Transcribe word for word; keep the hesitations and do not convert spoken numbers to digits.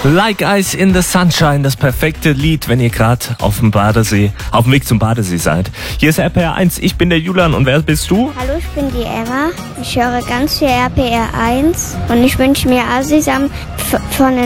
Like Ice in the Sunshine, das perfekte Lied, wenn ihr gerade auf dem Badesee, auf dem Weg zum Badesee seid. Hier ist R P R eins, ich bin der Julian und wer bist du? Hallo, ich bin die Emma. Ich höre ganz viel R P R eins und ich wünsche mir Asisam von den